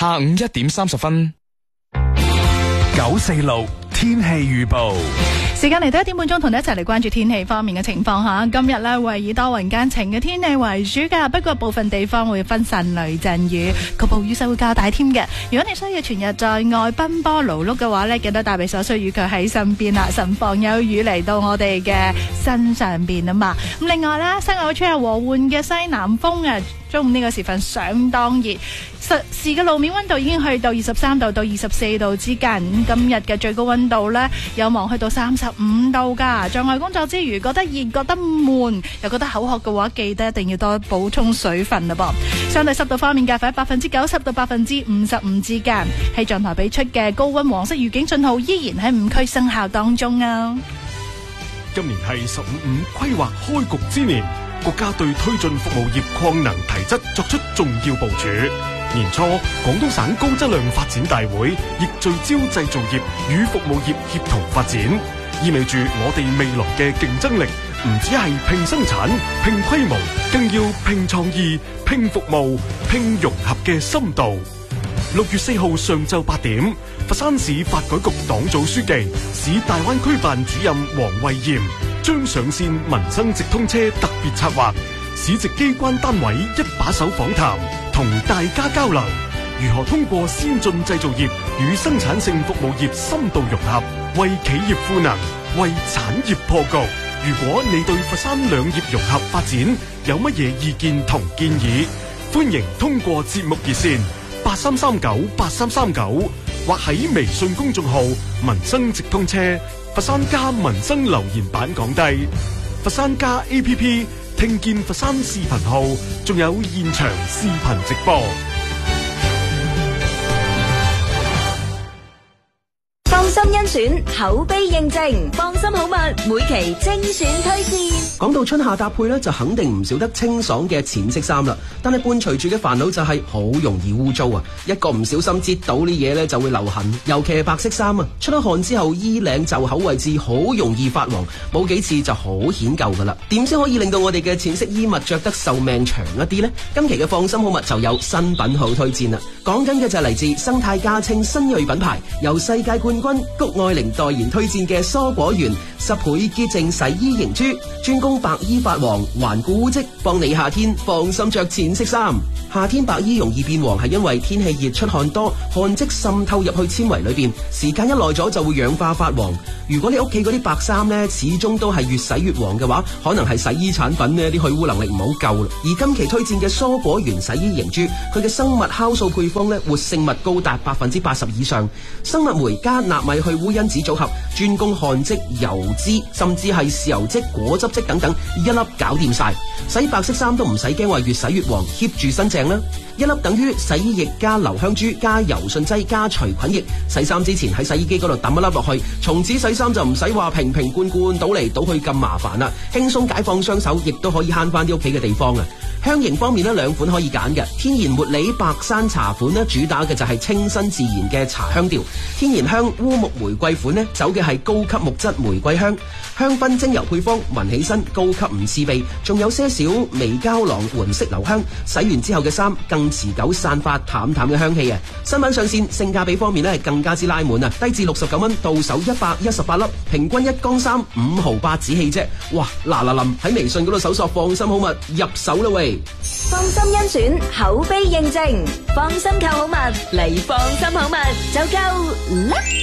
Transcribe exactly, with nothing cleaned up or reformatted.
下午一點三十分。 九四六天氣預報。 時間嚟到一點半鐘，同你一齊嚟關注天氣方面嘅情況吓。今日呢會以多雲間晴嘅天氣為主噶，不過部分地方會分散雷陣雨，局部雨勢會較大添嘅。如果你需要全日在外奔波勞碌嘅話呢，記得帶備所需雨具喺身邊啦，慎防有雨嚟到我哋嘅身上邊啊嘛。咁另外呢，西澳吹有和緩嘅西南風啊，中午呢個時分相當熱，實時嘅路面溫度已經去到二十三度到二十四度之間。今日嘅最高溫度呢，有望去到三十五度噶。在外工作之餘覺得熱覺得悶又覺得口渴嘅話，記得一定要多補充水分啦噃。相對濕度方面，介乎喺百分之九十到百分之五十五之間。氣象台俾出嘅高溫黃色預警信號依然喺五區生效當中啊。 今年係十五五規劃開局之年，國家對推進服務業擴能提質作出重要部署。年初，廣東省高質量發展大會亦聚焦製造業與服務業協同發展，意味住我哋未來嘅競爭力唔只係拼生產、拼規模，更要拼創意、拼服務、拼融合嘅深度。六月四號上晝八點，佛山市發改局黨組書記、市大灣區辦主任黃慧賢將上線民生直通車特別策劃，市直機關單位一把手訪談，同大家交流，如何通過先進製造業與生產性服務業深度融合，為企業賦能，為產業破局。如果你對佛山兩業融合發展有乜嘢意見同建議，歡迎通過節目熱線八三三九八三三九，或喺微信公眾號民生直通車佛山加民生留言板講低。佛山加 A P P 聽見佛山視頻號，仲有現場視頻直播。 放心甄選，口碑認證，放心好物，每期精選推薦。 講到春夏搭配咧，就肯定唔少得清爽嘅淺色衫啦。但係伴隨住嘅煩惱就係好容易污糟啊！一個唔小心擠到呢嘢咧，就會留痕。尤其係白色衫啊，出咗汗之後，衣領袖口位置好容易發黃，冇幾次就好顯舊噶啦。點先可以令到我哋嘅淺色衣物着得壽命長一啲呢？今期嘅放心好物就有新品號推薦啦。講緊嘅就係嚟自生態價稱新銳品牌，由世界冠軍谷愛玲代言推薦嘅蔬果園十倍潔淨洗衣凝珠，專攻白衣發黃、頑固污漬，幫你夏天放心着淺色衫。夏天白衣容易變黃係因為天氣熱出汗多，汗漬滲透入去纖維裏邊，時間一耐咗就會氧化發黃。如果你屋企嗰啲白衫呢，始終都係越洗越黃嘅話，可能係洗衣產品呢啲去污能力唔好夠啦。而今期推薦嘅蔬果園洗衣凝珠，佢嘅生物酵素配方呢，活性物高達百分之八十以上，生物酶加納米去污因子組合，專攻汗漬、油脂，甚至係豉油漬、果汁漬等等，一粒搞掂晒。洗白色衫都唔使驚話越洗越黃，keep 住新淨啦。一粒等於洗衣液加留香珠加柔順劑加除菌液，洗衫之前喺洗衣機嗰度抌一粒落去，從此洗衫就唔使話瓶瓶罐罐倒嚟倒去咁麻煩啦，輕鬆解放雙手，亦都可以慳翻啲屋企嘅地方啊！香型方面呢，兩款可以揀嘅，天然茉莉白山茶款呢，主打嘅就係清新自然嘅茶香調，天然香烏木玫瑰款呢，走嘅係高級木質玫瑰香，香薰精油配方，聞起身高級唔刺鼻，仲有些少微膠囊緩釋留香，洗完之後嘅衫更持久散發淡淡嘅香氣啊！新品上線，性價比方面呢，係更加之拉滿啊，低至六十九蚊，到手一百一十八粒，平均一缸衫五毫八子氣啫，哇！嗱嗱臨喺微信嗰度搜索放心好物入手啦喂！ 放心甄選，口碑認證，放心購好物嚟放心好物就夠啦！